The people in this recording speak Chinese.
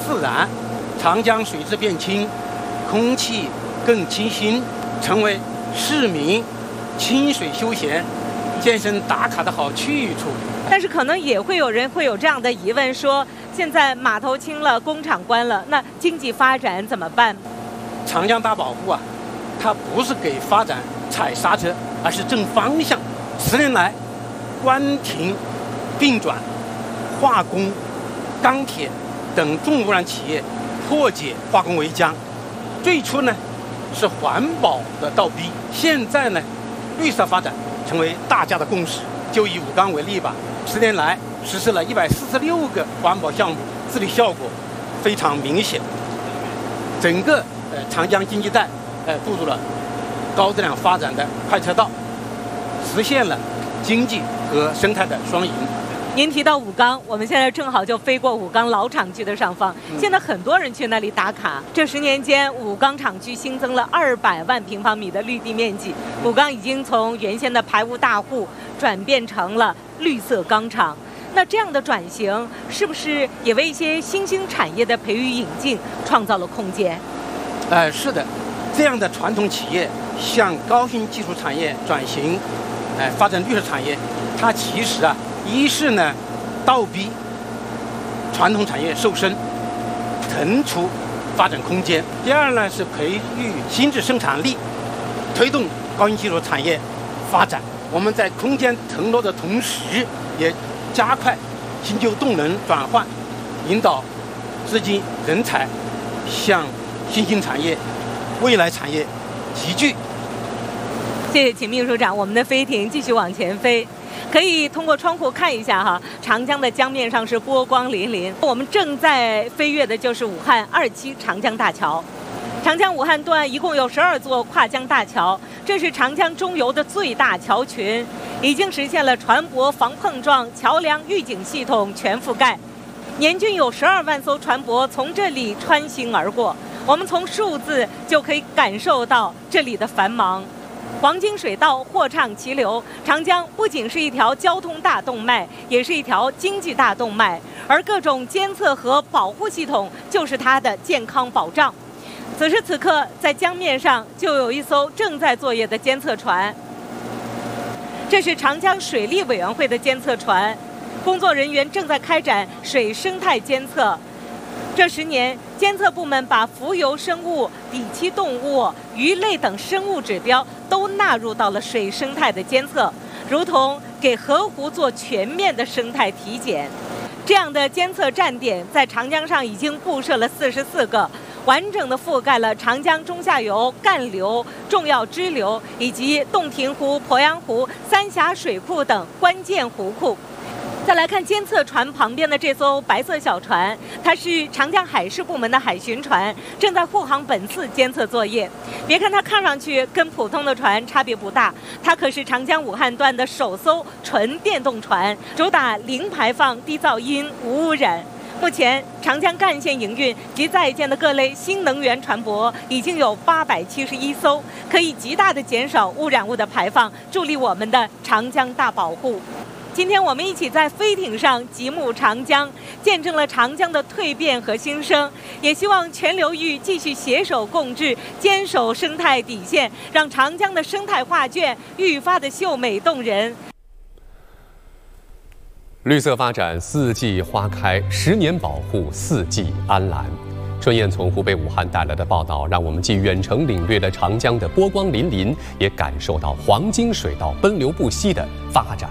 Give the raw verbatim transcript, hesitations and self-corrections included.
自然，长江水质变清，空气更清新，成为市民亲水休闲、健身打卡的好去处。 但是可能也会有人会有这样的疑问，说现在码头清了，工厂关了，那经济发展怎么办？ 长江大保护啊，它不是给发展踩刹车，而是正方向。十年来，关停并转，化工、钢铁等重污染企业破解化工违章。最初呢是环保的倒逼，现在呢绿色发展成为大家的共识。就以武钢为例吧，十年来实施了一百四十六个环保项目，治理效果非常明显。整个呃长江经济带呃步入了高质量发展的快车道，实现了经济和生态的双赢。 您提到武钢，我们现在正好就飞过武钢老厂区的上方，现在很多人去那里打卡。这十年间，武钢厂区新增了二百万平方米的绿地面积，武钢已经从原先的排污大户转变成了绿色钢厂。那这样的转型，是不是也为一些新兴产业的培育引进创造了空间？ 呃，是的，这样的传统企业向高新技术产业转型，呃，发展绿色产业，它其实啊。一是呢，倒逼传统产业瘦身，腾出发展空间；第二呢，是培育新质生产力，推动高新技术产业发展。我们在空间腾挪的同时，也加快新旧动能转换，引导资金、人才向新兴产业、未来产业集聚。 谢谢秦秘书长，我们的飞艇继续往前飞。可以通过窗户看一下哈，长江的江面上是波光粼粼。我们正在飞越的就是武汉二期长江大桥。长江武汉段一共有十二座跨江大桥，这是长江中游的最大桥群，已经实现了船舶防碰撞、桥梁预警系统全覆盖。年均有十二万艘船舶从这里穿行而过，我们从数字就可以感受到这里的繁忙。黄金水道货畅其流，长江不仅是一条交通大动脉，也是一条经济大动脉，而各种监测和保护系统就是它的健康保障。此时此刻，在江面上就有一艘正在作业的监测船，这是长江水利委员会的监测船，工作人员正在开展水生态监测。这十年，监测部门把浮游生物、底栖动物、鱼类等生物指标都纳入到了水生态的监测，如同给河湖做全面的生态体检。这样的监测站点在长江上已经布设了四十四个，完整的覆盖了长江中下游干流、重要支流以及洞庭湖、鄱阳湖、三峡水库等关键湖库。再来看监测船旁边的这艘白色小船，它是长江海事部门的海巡船，正在护航本次监测作业。别看它看上去跟普通的船差别不大，它可是长江武汉段的首艘纯电动船，主打零排放、低噪音、无污染。目前，长江干线营运及在建的各类新能源船舶已经有八百七十一艘，可以极大的减少污染物的排放，助力我们的长江大保护。今天我们一起在飞艇上极目长江，见证了长江的蜕变和新生，也希望全流域继续携手共治，坚守生态底线，让长江的生态画卷愈发的秀美动人。 绿色发展，四季花开，十年保护，四季安澜。春燕从湖北武汉带来的报道，让我们既远程领略了长江的波光粼粼，也感受到黄金水道奔流不息的发展